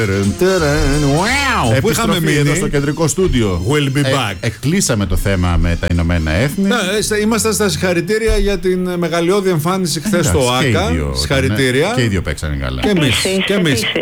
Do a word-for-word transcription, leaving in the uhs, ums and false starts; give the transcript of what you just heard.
Wow, που είχαμε μείνει εδώ στο κεντρικό στούντιο. We'll be back. Ε, εκκλείσαμε το θέμα με τα Ηνωμένα Έθνη. Ναι, είμαστε στα συγχαρητήρια για την μεγαλειώδη εμφάνιση χθες στο Εντάξει, ΆΚΑ. και οι δύο, Συγχαρητήρια. ναι, και οι δύο παίξανε καλά. Και εμείς. Και εμείς.